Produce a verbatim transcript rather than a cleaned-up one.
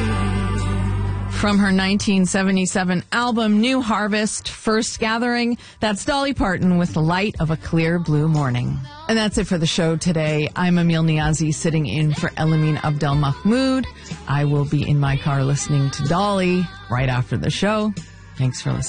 From her nineteen seventy-seven album, New Harvest, First Gathering, that's Dolly Parton with The Light of a Clear Blue Morning. And that's it for the show today. I'm Emil Niazi, sitting in for Elamine Abdel Mahmoud. I will be in my car listening to Dolly right after the show. Thanks for listening.